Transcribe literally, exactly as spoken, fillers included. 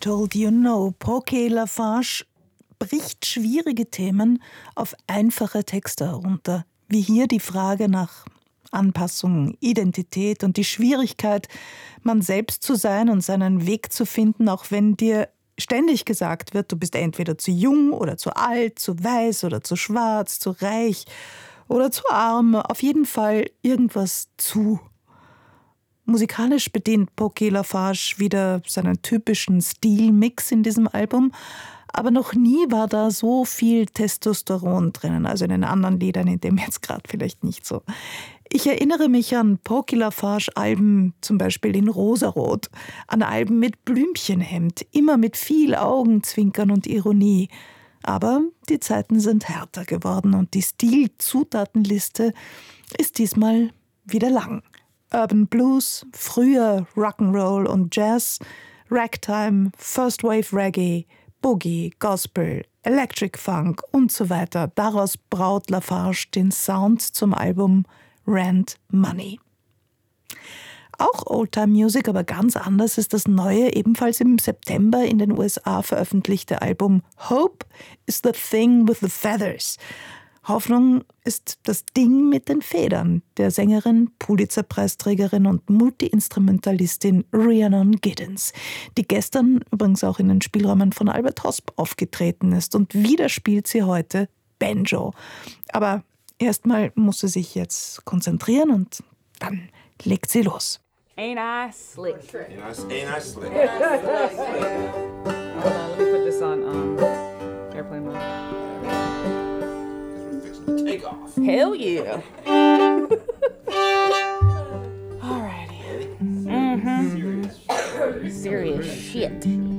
Told You No. Poké Lafarge bricht schwierige Themen auf einfache Texte herunter, wie hier die Frage nach Anpassung, Identität und die Schwierigkeit, man selbst zu sein und seinen Weg zu finden, auch wenn dir ständig gesagt wird, du bist entweder zu jung oder zu alt, zu weiß oder zu schwarz, zu reich oder zu arm, auf jeden Fall irgendwas zu. Musikalisch bedient Poké Lafarge wieder seinen typischen Stilmix in diesem Album, aber noch nie war da so viel Testosteron drinnen, also in den anderen Liedern, in dem jetzt gerade vielleicht nicht so. Ich erinnere mich an Poké Lafarge-Alben, zum Beispiel in Rosarot, an Alben mit Blümchenhemd, immer mit viel Augenzwinkern und Ironie. Aber die Zeiten sind härter geworden und die Stil-Zutatenliste ist diesmal wieder lang. Urban Blues, früher Rock'n'Roll und Jazz, Ragtime, First Wave Reggae, Boogie, Gospel, Electric Funk und so weiter. Daraus braut Lafarge den Sound zum Album Rent Money. Auch Oldtime Music, aber ganz anders ist das neue, ebenfalls im September in den U S A veröffentlichte Album Hope is the Thing with the Feathers. Hoffnung ist das Ding mit den Federn der Sängerin, Pulitzer-Preisträgerin und Multi-Instrumentalistin Rhiannon Giddens, die gestern übrigens auch in den Spielräumen von Albert Hosp aufgetreten ist. Und wieder spielt sie heute Banjo. Aber erstmal muss sie sich jetzt konzentrieren und dann legt sie los. Ain't I slick? Ain't I, ain't I slick? Hold on, let me put this on um, airplane mode. Take off. Hell yeah. Alrighty. Mm-hmm. Serious shit.